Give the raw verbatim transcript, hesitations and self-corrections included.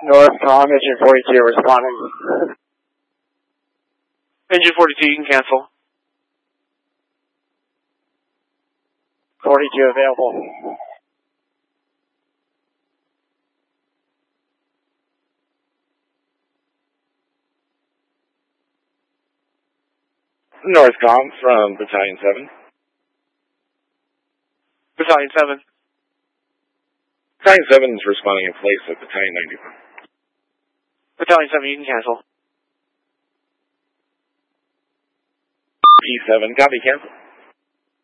Northcom, engine forty-two responding. Engine forty-two, you can cancel. forty-two available. Northcom from Battalion seven. Battalion seven. Battalion seven is responding in place at Battalion ninety-one. Battalion seven, you can cancel. P seven, copy, cancel.